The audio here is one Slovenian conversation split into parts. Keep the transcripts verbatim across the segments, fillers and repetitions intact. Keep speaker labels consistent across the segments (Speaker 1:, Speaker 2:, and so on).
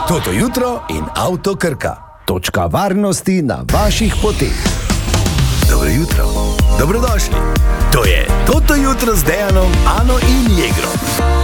Speaker 1: Toto jutro in Avto Krka. Točka varnosti na vaših poteh. Dobro jutro, dobrodošli. To je Toto jutro z Dejanom, Ano in Jegrom.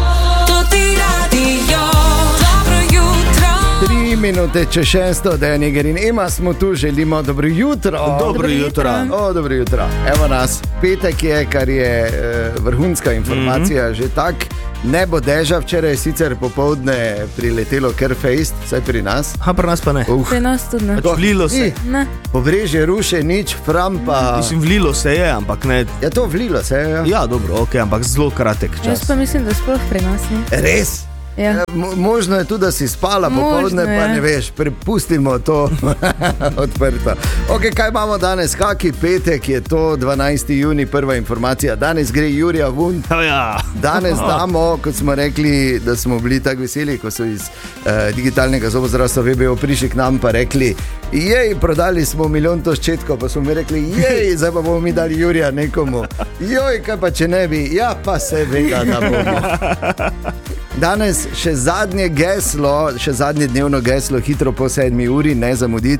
Speaker 2: Toti radio, dobro jutro.
Speaker 3: Tri minute če šesto, Dejan, Jeger in Ema smo tu, želimo dobro jutro.
Speaker 4: Dobro, dobro jutro.
Speaker 3: O, dobro jutro. Evo nas, petek je, kar je uh, vrhunska informacija, mm-hmm. že tak. Ne bo deža, včeraj je sicer popoldne priletelo kar fejst, vsaj pri nas.
Speaker 4: Ha, pri nas pa ne.
Speaker 3: Uh.
Speaker 5: Pri nas tudi ne.
Speaker 4: Pač vlilo se.
Speaker 5: Ne.
Speaker 3: Pobrežje ruše, nič, fram pa...
Speaker 4: Mislim, vlilo se je, ampak ne...
Speaker 3: Ja, to vlilo se je. Ja,
Speaker 4: ja dobro, ok, ampak zelo kratek čas.
Speaker 5: Jaz pa mislim, da sploh pri nas ni.
Speaker 3: Res?
Speaker 5: Ja.
Speaker 3: Mo- možno je tudi, da si spala popoldne,
Speaker 5: Možno,
Speaker 3: pa
Speaker 5: ja.
Speaker 3: ne veš, prepustimo to odprto. Ok, kaj imamo danes? Kaki petek je to, dvanajsti junij, prva informacija. Danes gre Jurija vun.
Speaker 4: Oh, ja.
Speaker 3: Danes damo, kot smo rekli, da smo bili tako veseli, ko so iz uh, digitalnega zobozdravstva V B O prišli k nam pa rekli, jej, prodali smo milijon to ščetko, pa smo mi rekli, jej, zdaj pa bomo mi dali Jurija nekomu. Joj, kaj pa če ne bi? Ja, pa se vega, da bomo. Danes še zadnje geslo, še zadnje dnevno geslo, hitro po sedmi uri, ne zamuditi.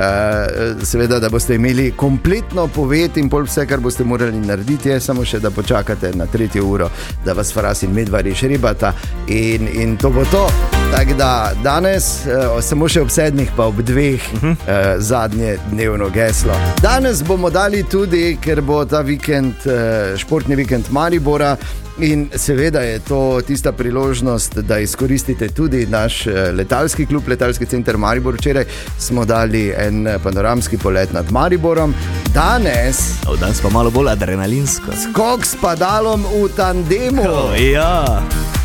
Speaker 3: Uh, seveda, da boste imeli kompletno poved in pol vse, kar boste morali narediti, je samo še, da počakate na tretjo uro, da vas Faras in Medvari šribata in, in to bo to. Tako da danes, uh, samo še ob sedmih, pa ob dveh, uh-huh. uh, zadnje dnevno geslo. Danes bomo dali tudi, ker bo ta vikend, uh, športni vikend Maribora, in seveda je to tista priložnost, da izkoristite tudi naš letalski klub, letalski center Maribor. Včeraj smo dali en panoramski polet nad Mariborom. Danes,
Speaker 4: oh, danes pa malo bolj adrenalinsko.
Speaker 3: skok s padalom v tandemu.
Speaker 4: Oh, ja.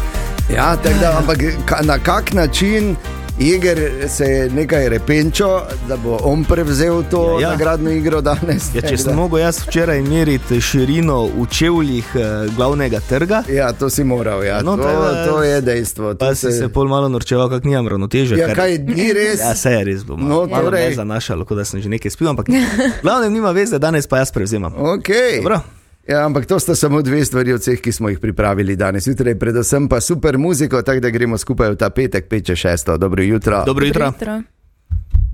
Speaker 3: Ja, tako da, ampak ka, na kak način Jeger se je nekaj repenčo, da bo on prevzel to
Speaker 4: ja, ja.
Speaker 3: nagradno igro danes.
Speaker 4: Ja, če sem mogel jaz včeraj meriti širino v čevljih eh, glavnega trga.
Speaker 3: Ja, to si moral, ja.
Speaker 4: No,
Speaker 3: to,
Speaker 4: to,
Speaker 3: to je dejstvo.
Speaker 4: Pa si se pol malo norčeval, kak nijam ravnoteže.
Speaker 3: Ja, kaj, ni res?
Speaker 4: Ja, se je res bo.
Speaker 3: No,
Speaker 4: malo
Speaker 3: torej.
Speaker 4: me zanašalo, kot da sem že nekaj spil, ampak glavnem nima veze, danes pa jaz prevzemam.
Speaker 3: Okay.
Speaker 4: Dobro.
Speaker 3: Ja, ampak to sta samo dve stvari od vseh, ki smo jih pripravili danes. Jutraj predvsem pa super muziko, tako da gremo skupaj v ta petek, pet čez šesto. Dobro jutro.
Speaker 4: Dobro jutro.
Speaker 5: Jutro.